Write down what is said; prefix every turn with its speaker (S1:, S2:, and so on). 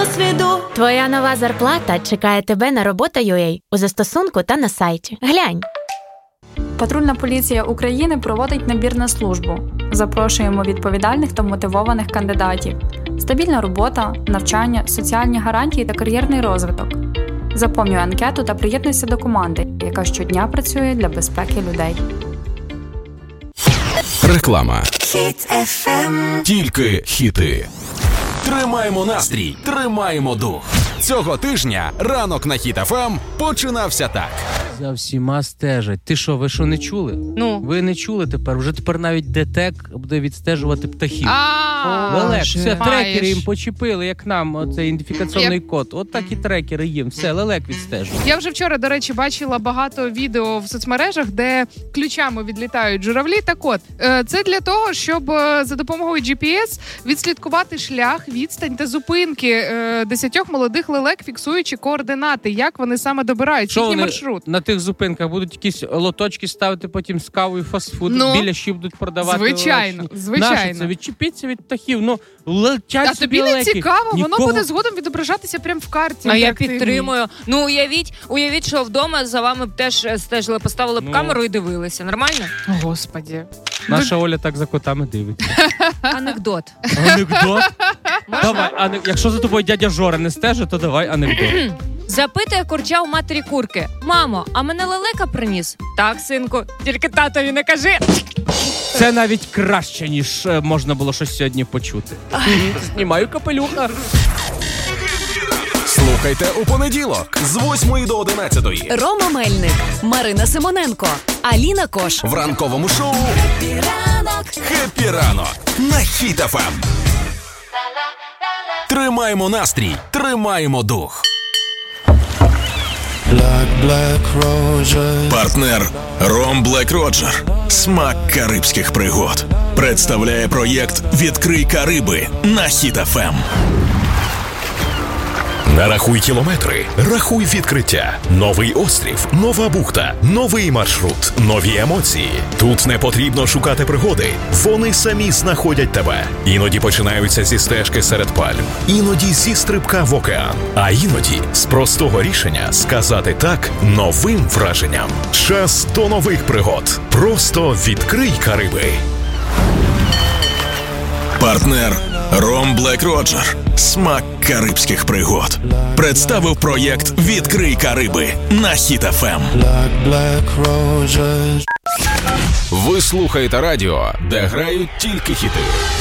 S1: досвіду.
S2: Твоя нова зарплата чекає тебе на робота.ua у застосунку та на сайті. Глянь.
S3: Патрульна поліція України проводить набір на службу. Запрошуємо відповідальних та мотивованих кандидатів. Стабільна робота, навчання, соціальні гарантії та кар'єрний розвиток. Заповнюй анкету та приєднуйся до команди, яка щодня працює для безпеки людей.
S4: Реклама.
S1: Хіт FM.
S4: Тільки хіти. Тримаємо настрій, тримаємо дух. Цього тижня ранок на Хіт FM починався так.
S5: За всіма стежать. Ти що, ви що не чули?
S6: Ну.
S5: Ви не чули тепер? Вже тепер навіть ДТЕК буде відстежувати птахів. Лелек, все, трекери їм почепили, як нам, оцей ідентифікаційний код. От так і трекери їм. Все, лелек відстежують.
S6: Я вже вчора, до речі, бачила багато відео в соцмережах, де ключами відлітають журавлі. Так от, це для того, щоб за допомогою GPS відслідкувати шлях, відстань та зупинки 10 молодих лелек, фіксуючи координати, як вони саме добирають, їхній маршрут.
S5: На тих зупинках будуть якісь лоточки ставити потім з кавою, фастфуд, біля щі будуть продавати.
S6: Звичайно.
S5: Нащо це? Відчепіться від птахів, летять.
S6: А тобі не цікаво, воно буде згодом відображатися прямо в карті.
S7: А я підтримую. Ну, уявіть, що вдома за вами б теж стежили, поставили б камеру і дивилися. Нормально?
S6: Господи.
S5: Наша Оля так за котами дивиться.
S7: Анекдот.
S5: Анекдот? Давай, якщо за тобою дядя Жора не стежить, то давай анекдот.
S7: Запитує курча у матері курки: мамо, а мене лелека приніс? Так, синку, тільки татові не кажи.
S5: Це навіть краще, ніж можна було щось сьогодні почути. Знімаю капелюха.
S4: Слухайте у понеділок з 8 до 11.
S1: Рома Мельник, Марина Симоненко, Аліна Кош.
S4: В ранковому шоу «Хеппі ранок» на Хіт FM. Тримаємо настрій, тримаємо дух. Партнер Ром Блек Роджер. Смак карибських пригод. Представляє проєкт «Відкрий Кариби» на Хіт FM.
S8: Нарахуй кілометри, рахуй відкриття. Новий острів, нова бухта, новий маршрут, нові емоції. Тут не потрібно шукати пригоди. Вони самі знаходять тебе. Іноді починаються зі стежки серед пальм, іноді зі стрибка в океан, а іноді з простого рішення сказати так новим враженням. Час до нових пригод. Просто відкрий Кариби.
S4: Партнер Ром Блек Роджер. Смак карибських пригод. Представив проєкт «Відкрий Кариби» на Хіт FM. Ви слухаєте радіо, де грають тільки хіти.